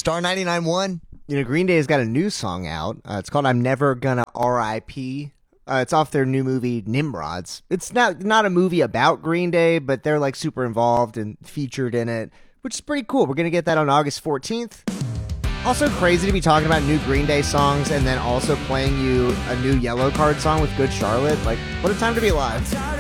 Star 99.1. Green Day has got a new song out. It's called "I'm Never Gonna R.I.P." It's off their new movie Nimrods. It's not a movie about Green Day, but they're like super involved and featured in it, which is pretty cool. We're gonna get that on August 14th. Also crazy to be talking about new Green Day songs and then also playing you a new Yellow Card song with Good Charlotte. Like, what a time to be alive.